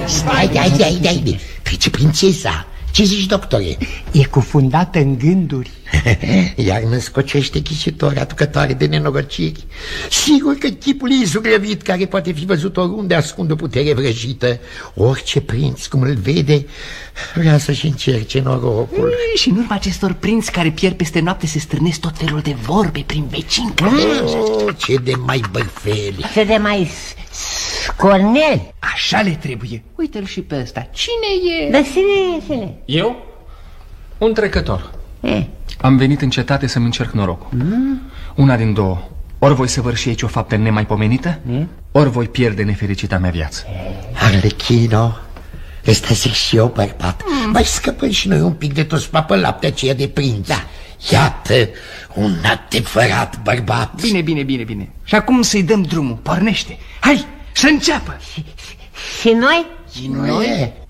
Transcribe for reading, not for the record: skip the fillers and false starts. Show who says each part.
Speaker 1: Hai. Trece prințesa. Ce zici, doctore?
Speaker 2: E cufundată în gânduri.
Speaker 1: Iar mă scocește ghicitor, aducătoare de nenorociri. Sigur că chipul ei zugrăvit, care poate fi văzut oriunde, ascunde o putere vrăjită. Orice prinț, cum îl vede, vrea să-și încerce norocul.
Speaker 3: Și în urma acestor prinți care pierd peste noapte se strânesc tot felul de vorbe prin vecini.
Speaker 1: Ce de mai băfeli.
Speaker 4: Ce de mai scornel.
Speaker 3: Așa le trebuie. Uite-l și pe ăsta. Cine e?
Speaker 4: Dar cine?
Speaker 5: Eu? Un trecător. Am venit în cetate să-mi încerc norocul. Una din două. Ori voi săvârși aici o faptă nemaipomenită, ori voi pierde nefericita mea viață.
Speaker 1: Arlechino, ăsta zic și eu, bărbat. Mai scăpăm și noi un pic de toți papălaptea aceea de prinț. Iată, un adevărat bărbat.
Speaker 3: Bine. Și acum să-i dăm drumul. Pornește. Hai, să înceapă.
Speaker 4: Și noi?
Speaker 3: Și noi?